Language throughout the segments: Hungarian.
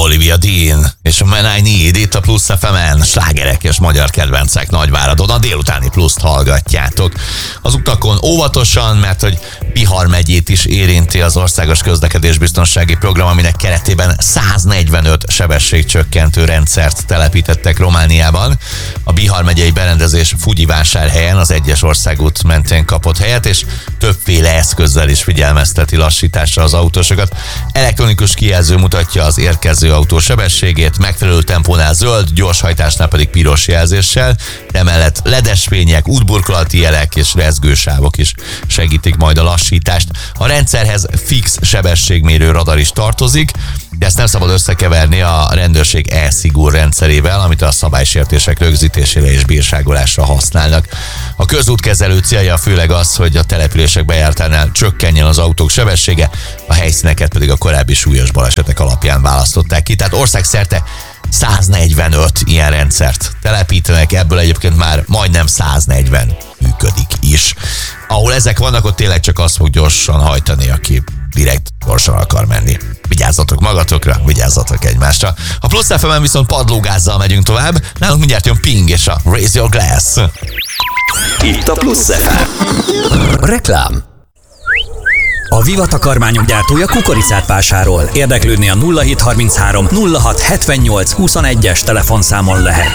Olivia Dean és a Man I Need itt a Plusz FM-en, slágerek és magyar kedvencek Nagyváradon, a délutáni Pluszt hallgatjátok. Az utakon óvatosan, mert hogy Bihar megyét is érinti az országos közlekedésbiztonsági program, aminek keretében 145 sebességcsökkentő rendszert telepítettek Romániában. A Bihar megyei berendezés Fugyivásárhelyen az egyes országút mentén kapott helyet, és többféle eszközzel is figyelmezteti lassításra az autósokat. Elektronikus kijelző mutatja az érkező autó sebességét, megfelelő tempónál zöld, gyorshajtásnál pedig piros jelzéssel, emellett ledes fények, útburkolati jelek és rezgősávok is segítik majd a lassítást. A rendszerhez fix sebességmérő radar is tartozik, de ezt nem szabad összekeverni a rendőrség e-Sigur rendszerével, amit a szabálysértések rögzítésére és bírságolásra használnak. A közútkezelő célja főleg az, hogy a települések bejártánál csökkenjen az autók sebessége, a helyszíneket pedig a korábbi súlyos balesetek alapján választották ki. Tehát országszerte 145 ilyen rendszert telepítenek, ebből egyébként már majdnem 140 működik is. Ahol ezek vannak, ott tényleg csak azt fog gyorsan hajtani, aki direkt gyorsan akar menni. Vigyázzatok magatokra, vigyázzatok egymásra. A Plusz FM-en viszont padlógázzal megyünk tovább, nálunk mindjárt jön Ping és a Raise Your Glass. Itt a Plusz FM. Reklám. A Viva takarmányok gyártója kukoricát vásárol. Érdeklődni a 0733 06 78 21-es telefonszámon lehet.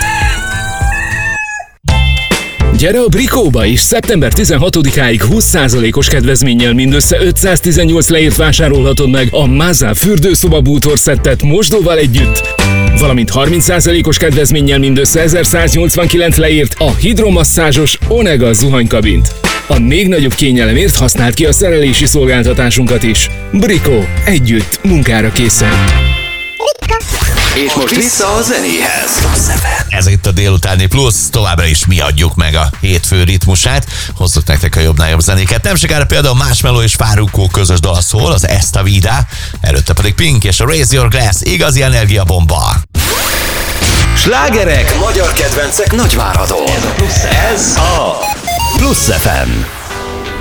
Gyere a Brikóba is! Szeptember 16-áig 20%-os kedvezménnyel mindössze 518 leért vásárolhatod meg a Mazza fürdőszoba bútorszettet mosdóval együtt. Valamint 30%-os kedvezménnyel mindössze 1189 leért a hidromasszázsos Onega zuhanykabint. A még nagyobb kényelemért használd ki a szerelési szolgáltatásunkat is. Brikó. Együtt. Munkára készen. És most vissza a zenéhez. Ez itt a délutáni Plusz, továbbra is mi adjuk meg a hétfő ritmusát, hozzuk nektek a jobbnál jobb zenéket. Nem sokára például Marshmello és Farruko közös dala szól, az Esta Vida, előtte pedig Pink és a Raise Your Glass, igazi energiabomba. Slágerek, magyar kedvencek Nagyváradon. Ez a Plusz FM.